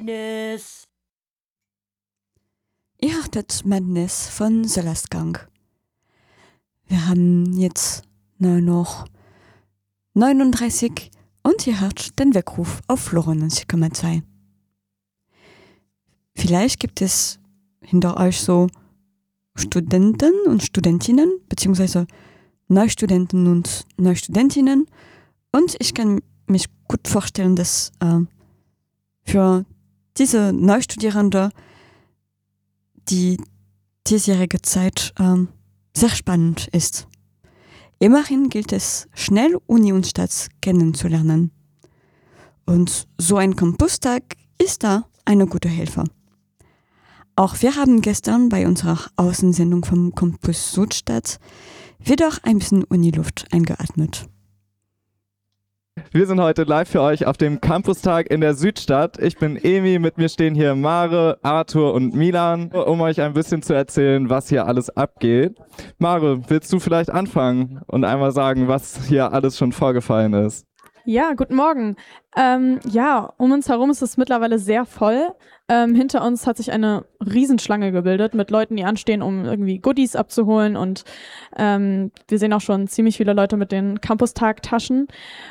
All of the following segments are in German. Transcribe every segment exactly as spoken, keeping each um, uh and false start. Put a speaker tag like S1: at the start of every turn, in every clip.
S1: Madness.
S2: Ihr hörtet Madness von Celestgang. Wir haben jetzt nur noch neununddreißig und ihr hört den Weckruf auf Flora neunzig Komma zwei. Vielleicht gibt es hinter euch so Studenten und Studentinnen, beziehungsweise Neustudenten und Neustudentinnen. Und ich kann mich gut vorstellen, dass äh, für diese Neustudierende die diesjährige Zeit äh, sehr spannend ist. Immerhin gilt es, schnell Uni und Stadt kennenzulernen. Und so ein Campustag ist da eine gute Hilfe. Auch wir haben gestern bei unserer Außensendung vom Campus Südstadt wieder ein bisschen Uniluft eingeatmet.
S3: Wir sind heute live für euch auf dem Campustag in der Südstadt. Ich bin Emi, mit mir stehen hier Mare, Arthur und Milan, um euch ein bisschen zu erzählen, was hier alles abgeht. Mare, willst du vielleicht anfangen und einmal sagen, was hier alles schon vorgefallen ist?
S4: Ja, guten Morgen. Ähm, ja, um uns herum ist es mittlerweile sehr voll. Ähm, hinter uns hat sich eine Riesenschlange gebildet mit Leuten, die anstehen, um irgendwie Goodies abzuholen. Und ähm, wir sehen auch schon ziemlich viele Leute mit den Campustag-Taschen.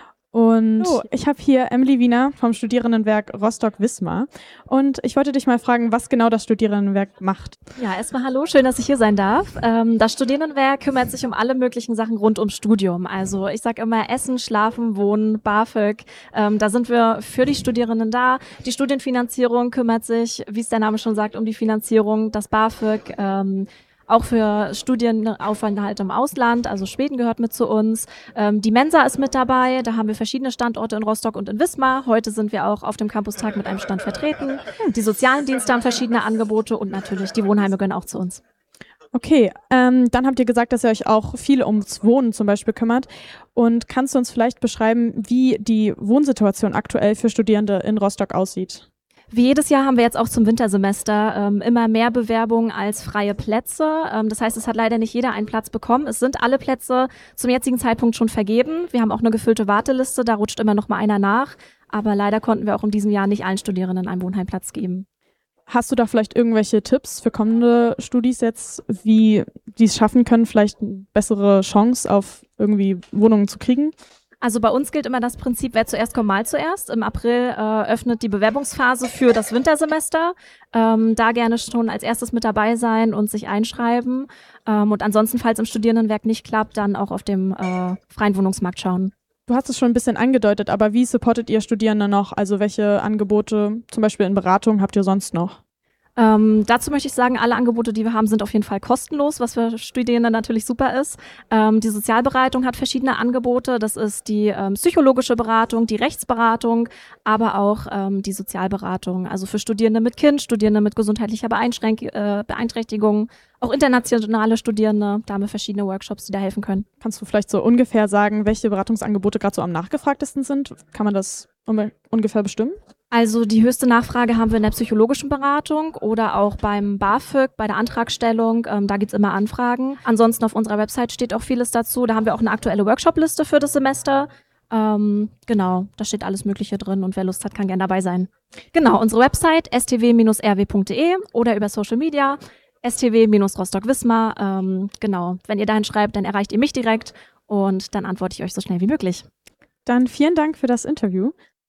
S4: Und oh, ich habe hier Emily Wiener vom Studierendenwerk Rostock-Wismar. Und ich wollte dich mal fragen, was genau das Studierendenwerk macht.
S5: Ja, erstmal hallo, schön, dass ich hier sein darf. Ähm, das Studierendenwerk kümmert sich um alle möglichen Sachen rund ums Studium. Also ich sage immer Essen, Schlafen, Wohnen, BAföG. Ähm, da sind wir für die Studierenden da. Die Studienfinanzierung kümmert sich, wie es der Name schon sagt, um die Finanzierung, das BAföG. Ähm, Auch für Studienaufenthalte im Ausland, also Schweden gehört mit zu uns. Ähm, die Mensa ist mit dabei, da haben wir verschiedene Standorte in Rostock und in Wismar. Heute sind wir auch auf dem Campustag mit einem Stand vertreten. Die sozialen Dienste haben verschiedene Angebote und natürlich die Wohnheime gehören auch zu uns.
S4: Okay, ähm, dann habt ihr gesagt, dass ihr euch auch viel ums Wohnen zum Beispiel kümmert. Und kannst du uns vielleicht beschreiben, wie die Wohnsituation aktuell für Studierende in Rostock aussieht?
S5: Wie jedes Jahr haben wir jetzt auch zum Wintersemester ähm, immer mehr Bewerbungen als freie Plätze. Ähm, das heißt, es hat leider nicht jeder einen Platz bekommen. Es sind alle Plätze zum jetzigen Zeitpunkt schon vergeben. Wir haben auch eine gefüllte Warteliste, da rutscht immer noch mal einer nach. Aber leider konnten wir auch in diesem Jahr nicht allen Studierenden einen Wohnheimplatz geben.
S4: Hast du da vielleicht irgendwelche Tipps für kommende Studis jetzt, wie die es schaffen können, vielleicht eine bessere Chance auf irgendwie Wohnungen zu kriegen?
S5: Also bei uns gilt immer das Prinzip, wer zuerst kommt, mal zuerst. Im April äh, öffnet die Bewerbungsphase für das Wintersemester. Ähm, da gerne schon als erstes mit dabei sein und sich einschreiben. Ähm, und ansonsten, falls im Studierendenwerk nicht klappt, dann auch auf dem äh, freien Wohnungsmarkt schauen.
S4: Du hast es schon ein bisschen angedeutet, aber wie supportet ihr Studierende noch? Also welche Angebote, zum Beispiel in Beratung, habt ihr sonst noch?
S5: Ähm, dazu möchte ich sagen, alle Angebote, die wir haben, sind auf jeden Fall kostenlos, was für Studierende natürlich super ist. Ähm, die Sozialberatung hat verschiedene Angebote. Das ist die ähm, psychologische Beratung, die Rechtsberatung, aber auch ähm, die Sozialberatung. Also für Studierende mit Kind, Studierende mit gesundheitlicher Beeinschränk- äh, Beeinträchtigung, auch internationale Studierende. Da haben wir verschiedene Workshops, die da helfen können.
S4: Kannst du vielleicht so ungefähr sagen, welche Beratungsangebote gerade so am nachgefragtesten sind? Kann man das un- ungefähr bestimmen?
S5: Also die höchste Nachfrage haben wir in der psychologischen Beratung oder auch beim BAföG, bei der Antragstellung. Ähm, da gibt's immer Anfragen. Ansonsten auf unserer Website steht auch vieles dazu. Da haben wir auch eine aktuelle Workshop-Liste für das Semester. Ähm, genau, da steht alles Mögliche drin und wer Lust hat, kann gerne dabei sein. Genau, unsere Website s t w Bindestrich r w punkt d e oder über Social Media s t w Bindestrich Rostock-Wismar. Ähm, genau, wenn ihr dahin schreibt, dann erreicht ihr mich direkt und dann antworte ich euch so schnell wie möglich.
S4: Dann vielen Dank für das Interview.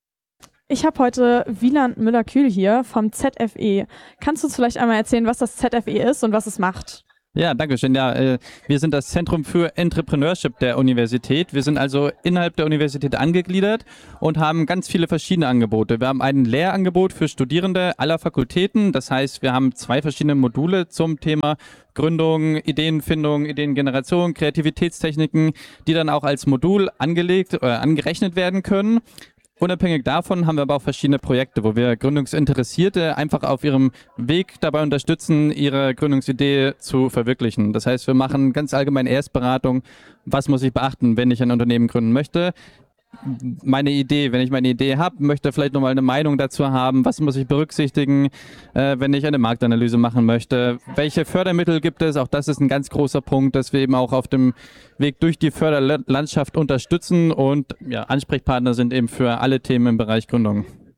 S4: Ich habe heute Wieland Müller-Kühl hier vom Z F E. Kannst du uns vielleicht einmal erzählen, was das Z F E ist und was es macht?
S6: Ja, danke schön. Ja, äh, wir sind das Zentrum für Entrepreneurship der Universität. Wir sind also innerhalb der Universität angegliedert und haben ganz viele verschiedene Angebote. Wir haben ein Lehrangebot für Studierende aller Fakultäten. Das heißt, wir haben zwei verschiedene Module zum Thema Gründung, Ideenfindung, Ideengeneration, Kreativitätstechniken, die dann auch als Modul angelegt oder angerechnet werden können. Unabhängig davon haben wir aber auch verschiedene Projekte, wo wir Gründungsinteressierte einfach auf ihrem Weg dabei unterstützen, ihre Gründungsidee zu verwirklichen. Das heißt, wir machen ganz allgemein Erstberatung, was muss ich beachten, wenn ich ein Unternehmen gründen möchte. Meine Idee, wenn ich meine Idee habe, möchte vielleicht nochmal eine Meinung dazu haben, was muss ich berücksichtigen, äh, wenn ich eine Marktanalyse machen möchte, welche Fördermittel gibt es, auch das ist ein ganz großer Punkt, dass wir eben auch auf dem Weg durch die Förderlandschaft unterstützen und ja, Ansprechpartner sind eben für alle Themen im Bereich Gründung.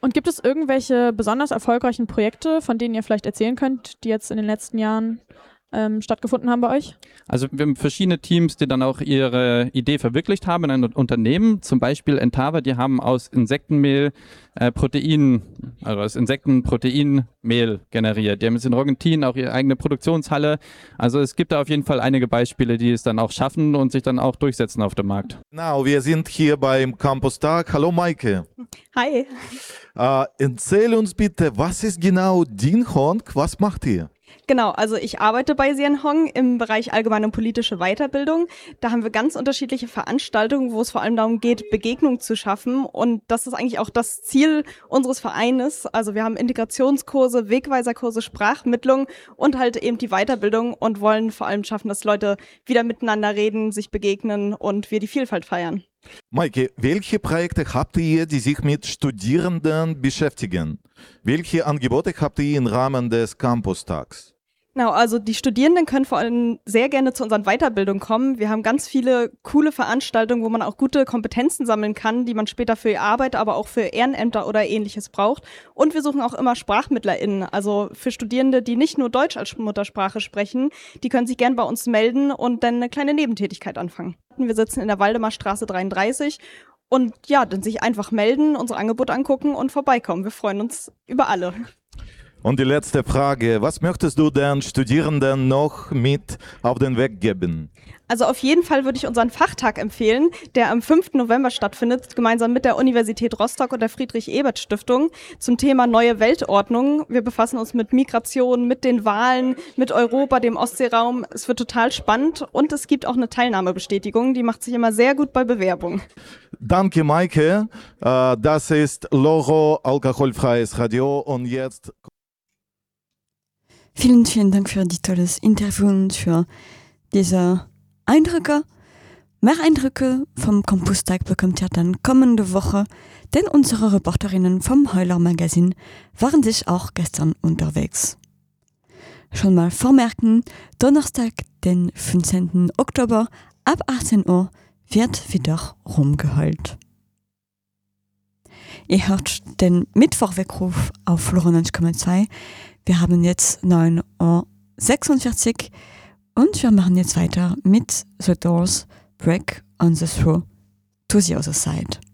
S4: Und gibt es irgendwelche besonders erfolgreichen Projekte, von denen ihr vielleicht erzählen könnt, die jetzt in den letzten Jahren ähm, stattgefunden haben bei euch?
S6: Also wir haben verschiedene Teams, die dann auch ihre Idee verwirklicht haben in einem Unternehmen. Zum Beispiel Entava, die haben aus Insektenmehl äh, Protein, also aus Insektenproteinmehl generiert. Die haben jetzt in Rogentin auch ihre eigene Produktionshalle. Also es gibt da auf jeden Fall einige Beispiele, die es dann auch schaffen und sich dann auch durchsetzen auf dem Markt.
S1: Genau, wir sind hier beim Campustag. Hallo Maike.
S7: Hi.
S1: Äh, erzähl uns bitte, was ist genau Dien Hong? Was macht ihr?
S7: Genau, also ich arbeite bei Dien Hong im Bereich allgemeine politische Weiterbildung. Da haben wir ganz unterschiedliche Veranstaltungen, wo es vor allem darum geht, Begegnung zu schaffen. Und das ist eigentlich auch das Ziel unseres Vereines. Also wir haben Integrationskurse, Wegweiserkurse, Sprachmittlung und halt eben die Weiterbildung und wollen vor allem schaffen, dass Leute wieder miteinander reden, sich begegnen und wir die Vielfalt feiern.
S1: Maike, welche Projekte habt ihr, die sich mit Studierenden beschäftigen? Welche Angebote habt ihr im Rahmen des Campustags?
S7: Genau, also die Studierenden können vor allem sehr gerne zu unseren Weiterbildungen kommen. Wir haben ganz viele coole Veranstaltungen, wo man auch gute Kompetenzen sammeln kann, die man später für die Arbeit, aber auch für Ehrenämter oder ähnliches braucht. Und wir suchen auch immer SprachmittlerInnen, also für Studierende, die nicht nur Deutsch als Muttersprache sprechen, die können sich gern bei uns melden und dann eine kleine Nebentätigkeit anfangen. Wir sitzen in der Waldemarstraße dreiunddreißig und ja, dann sich einfach melden, unser Angebot angucken und vorbeikommen. Wir freuen uns über alle.
S1: Und die letzte Frage, was möchtest du den Studierenden noch mit auf den Weg geben?
S7: Also auf jeden Fall würde ich unseren Fachtag empfehlen, der am fünften November stattfindet, gemeinsam mit der Universität Rostock und der Friedrich-Ebert-Stiftung zum Thema neue Weltordnung. Wir befassen uns mit Migration, mit den Wahlen, mit Europa, dem Ostseeraum. Es wird total spannend und es gibt auch eine Teilnahmebestätigung, die macht sich immer sehr gut bei Bewerbung.
S1: Danke, Maike. Das ist Loro, alkoholfreies Radio und jetzt...
S2: Vielen, vielen Dank für die tolles Interview und für diese Eindrücke. Mehr Eindrücke vom Campustag bekommt ihr dann kommende Woche, denn unsere Reporterinnen vom Heuler Magazin waren sich auch gestern unterwegs. Schon mal vormerken, Donnerstag, den fünfzehnten Oktober ab achtzehn Uhr wird wieder rumgeheult. Ihr hört den Mittwochweckruf auf neunundneunzig Komma zwei. Wir haben jetzt neun Uhr sechsundvierzig und wir machen jetzt weiter mit The Doors Break on the Through to the Other Side.